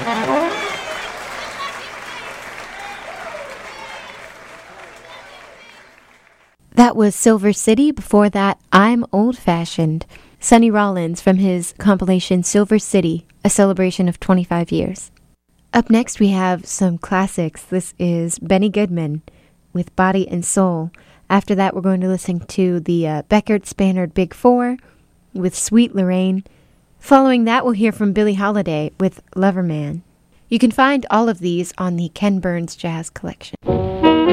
That was Silver City. Before that, I'm Old Fashioned. Sonny Rollins from his compilation Silver City, a celebration of 25 years. Up next, we have some classics. This is Benny Goodman with Body and Soul. After that, we're going to listen to the Beckert-Spannerd Big Four with Sweet Lorraine. Following that, we'll hear from Billie Holiday with Loverman. You can find all of these on the Ken Burns Jazz Collection.